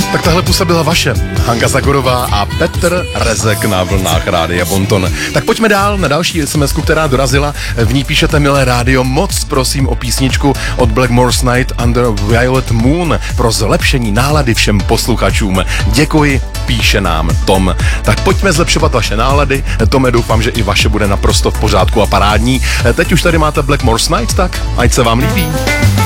Tak tahle pusa byla vaše. Hanka Zagorová a Petr Rezek na vlnách Rádia Bonton. Tak pojďme dál na další SMS-ku, která dorazila. V ní píšete: milé rádio, moc prosím o písničku od Blackmore's Night Under Violet Moon pro zlepšení nálady všem posluchačům. Děkuji, píše nám Tom. Tak pojďme zlepšovat vaše nálady. Tome, doufám, že i vaše bude naprosto v pořádku a parádní. Teď už tady máte Blackmore's Night, tak ať se vám líbí.